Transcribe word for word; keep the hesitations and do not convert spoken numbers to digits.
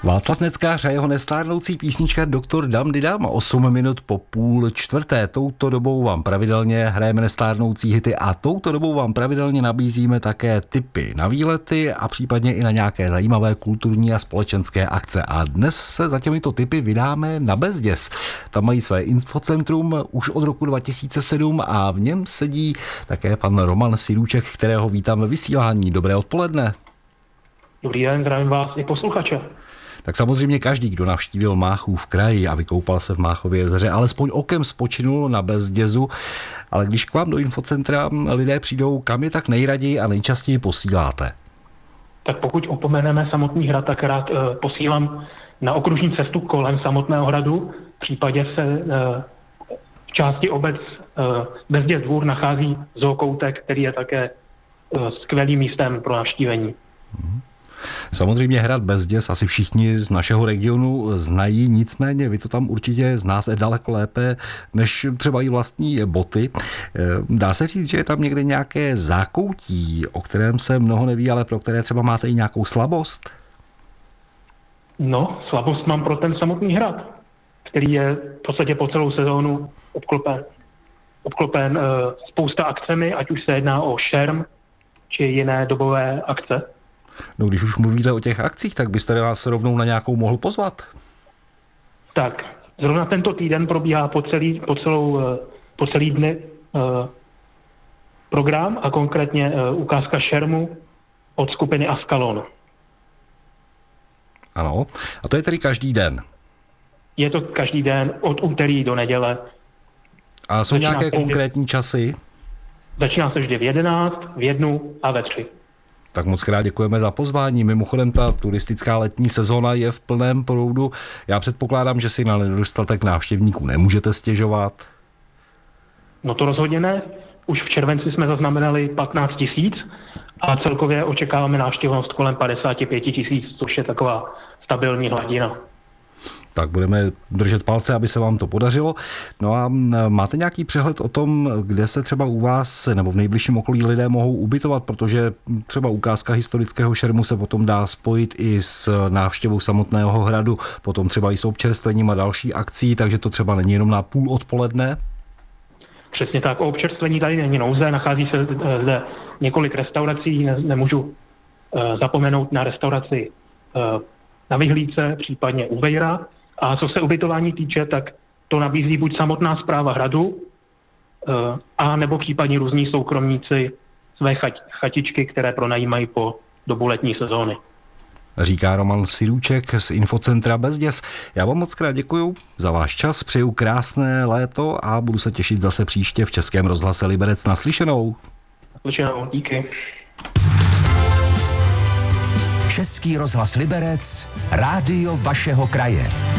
Václav Neckář a jeho nestárnoucí písnička Doktor Dam Di Dam. osm minut po půl čtvrté. Touto dobou vám pravidelně hrajeme nestárnoucí hity a touto dobou vám pravidelně nabízíme také tipy na výlety a případně i na nějaké zajímavé kulturní a společenské akce. A dnes se za těmito tipy vydáme na Bezděz. Tam mají své infocentrum už od roku dva tisíce sedm a v něm sedí také pan Roman Sirůček, kterého vítám ve vysílání. Dobré odpoledne. Dobrý den, zdravím vás i posluchače. Tak samozřejmě každý, kdo navštívil Máchův kraj a vykoupal se v Máchově jezeře, alespoň okem spočinul na Bezdězu, ale když k vám do infocentra lidé přijdou, kam je tak nejraději a nejčastěji posíláte? Tak pokud opomeneme samotný hrad, tak rád uh, posílám na okružní cestu kolem samotného hradu. V případě se uh, v části obec uh, Bezděz dvůr nachází zookoutek, který je také uh, skvělým místem pro navštívení. Hmm. Samozřejmě hrad Bezděz asi všichni z našeho regionu znají, nicméně vy to tam určitě znáte daleko lépe než třeba i vlastní boty. Dá se říct, že je tam někde nějaké zákoutí, o kterém se mnoho neví, ale pro které třeba máte i nějakou slabost? No, slabost mám pro ten samotný hrad, který je v podstatě po celou sezónu obklopen, obklopen uh, spousta akcemi, ať už se jedná o šerm či jiné dobové akce. No, když už mluvíte o těch akcích, tak byste vás rovnou na nějakou mohl pozvat? Tak, zrovna tento týden probíhá po celý, po celou, po celý dny uh, program a konkrétně uh, ukázka šermu od skupiny Askalon. Ano, a to je tedy každý den? Je to každý den od úterý do neděle. A jsou Začíná nějaké vždy, konkrétní časy? Začíná se vždy v jedenáct, v jednu a ve tři. Tak moc krát děkujeme za pozvání. Mimochodem ta turistická letní sezóna je v plném proudu. Já předpokládám, že si na nedostatek návštěvníků nemůžete stěžovat. No to rozhodně ne. Už v červenci jsme zaznamenali patnáct tisíc a celkově očekáváme návštěvnost kolem padesát pět tisíc, což je taková stabilní hladina. Tak budeme držet palce, aby se vám to podařilo. No a máte nějaký přehled o tom, kde se třeba u vás nebo v nejbližším okolí lidé mohou ubytovat, protože třeba ukázka historického šermu se potom dá spojit i s návštěvou samotného hradu, potom třeba i s občerstvením a další akcí, takže to třeba není jenom na půl odpoledne? Přesně tak, o občerstvení tady není nouze, nachází se zde několik restaurací, ne, nemůžu uh, zapomenout na restauraci uh, na Vyhlídce, případně u Vejra. A co se ubytování týče, tak to nabízí buď samotná správa hradu, a nebo případně různí soukromníci své chatičky, které pronajímají po dobu letní sezóny. Říká Roman Sirůček z infocentra Bezděz. Já vám moc krát děkuju za váš čas, přeju krásné léto a budu se těšit zase příště v Českém rozhlase Liberec. Naslyšenou. Naslyšenou, díky. Český rozhlas Liberec, rádio vašeho kraje.